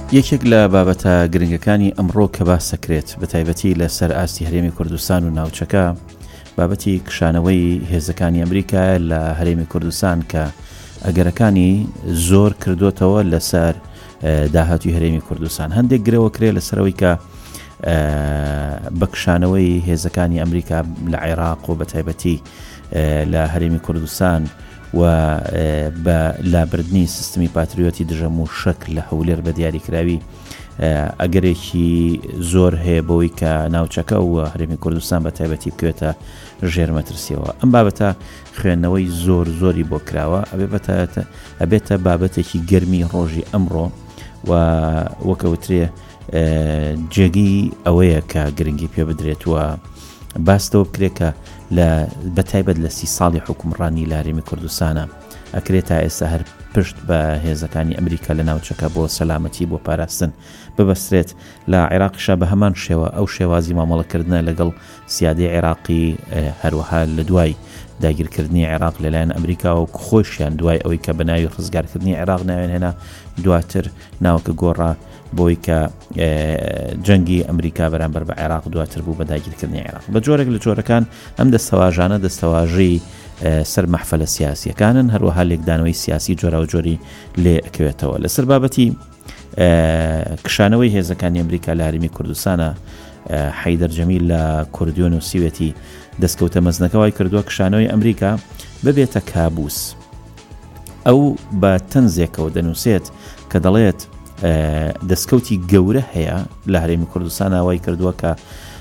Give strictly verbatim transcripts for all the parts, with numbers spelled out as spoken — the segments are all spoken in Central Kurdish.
یەکێک لە بابەتە گرنگەکانی ئەمڕۆ کە باس دەکرێت بە تایبەتی لەسەر ئاستی هەرێمی کوردستان و ناوچەکە بابەتی کشانەوەی هێزەکانی ئەمریکا لە هەرێمی کوردستان کە ئەگەرەکانی زۆر کردوتەوە لەسەر داهاتوی هەرێمی کوردستان. هەندێک گرەوە کرێ لەسەرەوەی کە بە کشانەوەی هێزەکانی ئەمریکا لە عێراق و بە تایبەتی لە هەرێمی کوردستان و بە لابردنی سیستمی پاتریۆتی دژەم و شەک لە هەولێر بە دیاریکراوی ئەگەرێکی زۆر هەیە بەوەی کە ناوچەکە و هەرێمی کوردستان بە تایبەتی بکوێتە ژێر مەترسیەوە. ئەم بابەتە خوێندنەوەی زۆر زۆری بۆ کراوە ئەبێتە بابەتێکی گەرمی ڕۆژی ئەمڕۆ و وەکەوترێ جێگی ئەوەیە کە گرنگی پێ بدرێتوە باستەوە بکرێت کە لە بەتایبەت لە سی ساڵی حکومڕانی لە هەرێمی کوردستانە ئەکرێت تا ئێستا هەر پشت بە هێزەکانی ئەمریکا لە ناوچەکە بۆ سەلامەتی بۆ پاراستن ببەسترێت. لە عێراقیشا بە هەمان شێوە ئەو شێوازی مامەڵەکردنە لەگەڵ سیادەی عێراقی هەروەها لە دوای داگیرکردنی عێراق لەلایەن ئەمریکا و خۆشیان دوای ئەوەی کە بەناوی ڕزگارکردنی عێراق ناوێن هێنا دواتر ناوکە گۆڕا بۆی کە جەنگی ئەمریکا بەرامبەر بە عێراق دواتر بوو بە داگیرکردنی عێراق. بە جۆرێک لە جۆرەکان ئەم دەستەواژانە دەستەواژەی سەر مەحفەلە سیاسیەکانن، هەروەها لێکدانەوەی سیاسی جۆرا و جۆری لێ ئەکەوێتەوە. لەسەر بابەتی کشانەوەی هێزەکانی ئەمریکا لە هەرێمی کوردستانە حەیدەر جەمیل لە کوردیۆن و سیوێتی دەستکەوتە مەزنەکەوای کردووە کشانەوەی ئەمریکا ببێتە کابوس. ئەو بە تەنزێکەوە دەنووسێت کە دەڵێت دەستکەوتی گەورە هەیە لە هەرێمی کوردستان ئەوەی کردووە کە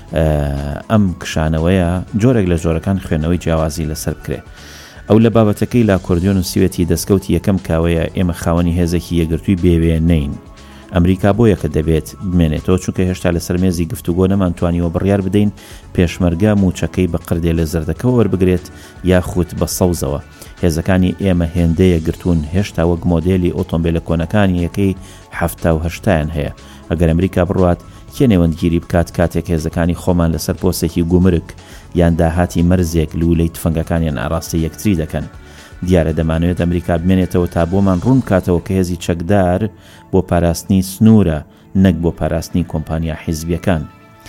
ئەم کشانەوەیە جۆرێک لە جۆرەکان خوێنەوەی جیاوازی لەسەر بکرێ. ئەو لە بابەتەکەی لا کوردیۆن و سیوێتی دەستکەوتی یەکەم کاوەیە ئێمە خاوەنی هێزێکی یەکگرتووی بێوێنەین. ئەمریکا بۆ یەکە دەبێت بمێنێتەوە چونکە هێشتا لەسەر مێزی گفتوگۆ نەمانتوانیەوە بڕیار بدەین پێشمەرگە موچەکەی بە قردێ لە زەردەکەەوە وەربگرێت یاخود بە سەوزەوە. هێزەکانی ئێمە هێندەیە گرتوون هێشتا وەک مۆدێلی ئۆتۆمبیلە کۆنەکانی یەکەی هەفتا و هەشتایان هەیە. ئەگەر ئەمریکا بڕوات کێ نێوەندگیری بکات کاتێک هێزەکانی خۆمان لەسەر پۆستێکی گومرگ یان داهاتی مەرزێک لولەی تفەنگەکانیان ئاڕاستی یەکتری دەکەن. دیارە دەمانوێت ئەمریکا بمێنێتەوە تا بۆمان ڕوون کاتەوە کە هێزی چەکدار بۆ پاراستنی سنوورە نەک بۆ پاراستنی کۆمپانیا حیزبیەکان.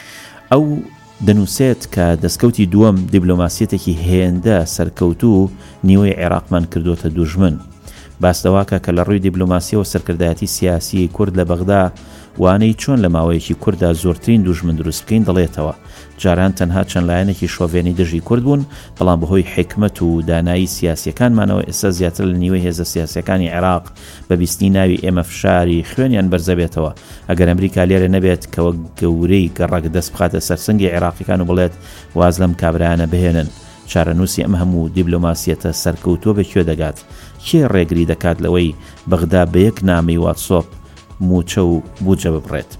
ئەو دەنووسێت کە دەستکەوتی دووەم دیبلۆماسیەتێکی هێندە سەرکەوتوو نیوەی عێراقمان کردوتە دوژمن. باستەواکە کە لە ڕووی دیبلۆماسیەوە سەرکردایەتی سیاسی کورد لە بەغدا وانەی چۆن لە ماوەیەکی کووردا زۆرترین دوژمن دروست بکەین دەڵێتەوە. جاران تەنها چەند لایەنێکی شۆڤێنی دژی کورد بوون، بەڵام بەهۆی حکمت و دانایی سیاسیەکانمانەوە ئێستا زیاتر لە نیوەی هێزە سیاسیەکانی عێراق بە بیستنی ناوی ئێمە فشاری خوێنیان بەرزەبێتەوە. ئەگەر ئەمریکا لێرە نەبێت کەوە گەورەی گەڕک دەست بخاتە سەرسەنگی عێراقیەکان و بڵێت واز لەم کابرایانە بهێنن، چارەنووسی ئەم هەموو دیبلۆماسیەتە سەرکەوتووە بەکوێ دەگات؟ کێ ڕێگری دەکات لەوەی بەغدا بە یەک نامی واتسۆپ موچە و بوجە ببڕێت؟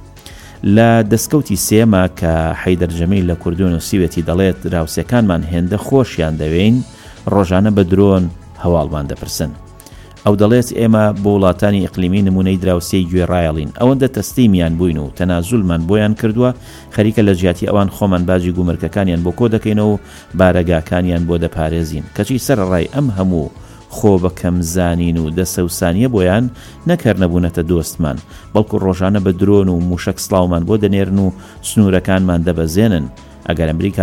لە دەستکەوتی سێمە کە حەیدەر جەمیل لە کوردیۆن و سیوێتی دەڵێت راوسەکانمان هێندە خۆشیان دەوێن، ڕۆژانە بە درۆن هەواڵمان دەپرسن. ئەو دەڵێت ئێمە بۆ وڵاتانی ئیقلیمی نمونەی دراوسەی گوێڕایەڵین، ئەوەندە تەستیمیان بووین و تەنازولمان بۆیان کردووە خەریکە لە جیاتی ئەوان خۆمان باجی گومرگەکانیان بۆ کۆ دەکەینەوە و بارەگاکانیان بۆ دەپارێزین. کەچی سەرڕای ئەم هەموو خۆ بە کەمزانین و دەسەوسانیە بۆیان نەکەر نەبوونەتە دۆستمان، بەڵکو ڕۆژانە بە درۆن و موشک سڵاومان بۆ دەنێرن و سنوورەکانمان دەبەزێنن. ئەگەر ئەمریکا